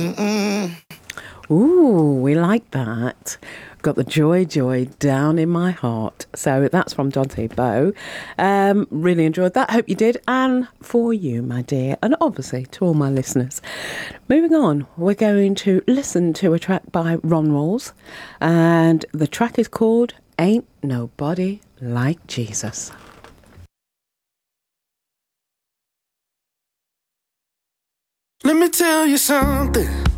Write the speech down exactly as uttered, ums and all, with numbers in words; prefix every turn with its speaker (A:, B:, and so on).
A: Ooh, we like that. Got the joy, joy down in my heart. So that's from Dante Bowe. Um, really enjoyed that. Hope you did. And for you, my dear, and obviously to all my listeners. Moving on, we're going to listen to a track by Ron Rawls. And the track is called Ain't Nobody Like Jesus.
B: Let me tell you something.